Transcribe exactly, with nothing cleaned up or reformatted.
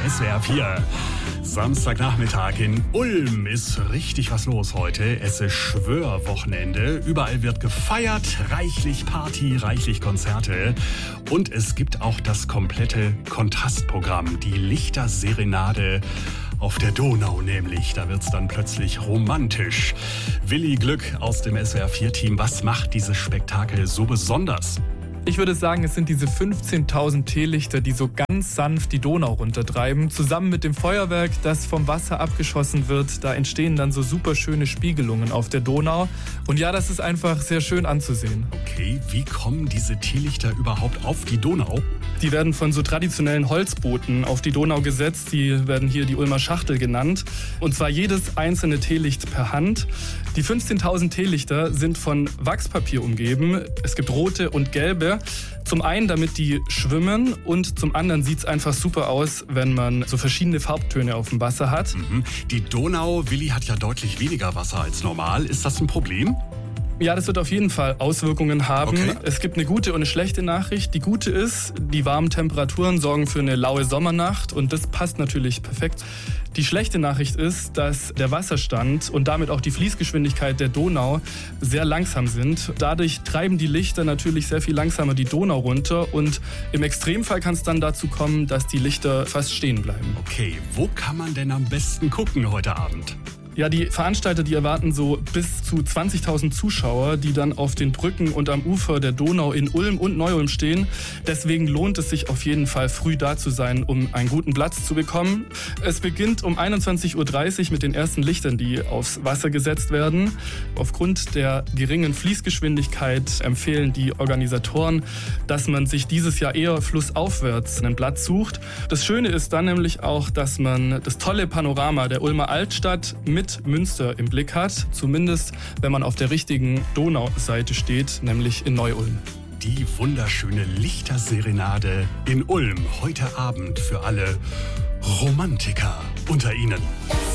S W R vier. Samstagnachmittag in Ulm ist richtig was los heute. Es ist Schwörwochenende. Überall wird gefeiert, reichlich Party, reichlich Konzerte. Und es gibt auch das komplette Kontrastprogramm, die Lichterserenade auf der Donau nämlich. Da wird's dann plötzlich romantisch. Willi Glück aus dem S W R vier Team, was macht dieses Spektakel so besonders? Ich würde sagen, es sind diese fünfzehntausend Teelichter, die so ganz sanft die Donau runtertreiben. Zusammen mit dem Feuerwerk, das vom Wasser abgeschossen wird. Da entstehen dann so super schöne Spiegelungen auf der Donau. Und ja, das ist einfach sehr schön anzusehen. Okay, wie kommen diese Teelichter überhaupt auf die Donau? Die werden von so traditionellen Holzbooten auf die Donau gesetzt. Die werden hier die Ulmer Schachtel genannt. Und zwar jedes einzelne Teelicht per Hand. Die fünfzehntausend Teelichter sind von Wachspapier umgeben. Es gibt rote und gelbe. Zum einen, damit die schwimmen, und zum anderen sieht es einfach super aus, wenn man so verschiedene Farbtöne auf dem Wasser hat. Mhm. Die Donau, Willi, hat ja deutlich weniger Wasser als normal. Ist das ein Problem? Ja, das wird auf jeden Fall Auswirkungen haben. Okay. Es gibt eine gute und eine schlechte Nachricht. Die gute ist, die warmen Temperaturen sorgen für eine laue Sommernacht und das passt natürlich perfekt. Die schlechte Nachricht ist, dass der Wasserstand und damit auch die Fließgeschwindigkeit der Donau sehr langsam sind. Dadurch treiben die Lichter natürlich sehr viel langsamer die Donau runter und im Extremfall kann es dann dazu kommen, dass die Lichter fast stehen bleiben. Okay, wo kann man denn am besten gucken heute Abend? Ja, die Veranstalter, die erwarten so bis zu zwanzigtausend Zuschauer, die dann auf den Brücken und am Ufer der Donau in Ulm und Neu-Ulm stehen. Deswegen lohnt es sich auf jeden Fall, früh da zu sein, um einen guten Platz zu bekommen. Es beginnt um einundzwanzig Uhr dreißig mit den ersten Lichtern, die aufs Wasser gesetzt werden. Aufgrund der geringen Fließgeschwindigkeit empfehlen die Organisatoren, dass man sich dieses Jahr eher flussaufwärts einen Platz sucht. Das Schöne ist dann nämlich auch, dass man das tolle Panorama der Ulmer Altstadt mit Münster im Blick hat, zumindest wenn man auf der richtigen Donauseite steht, nämlich in Neu-Ulm. Die wunderschöne Lichterserenade in Ulm heute Abend für alle Romantiker unter Ihnen.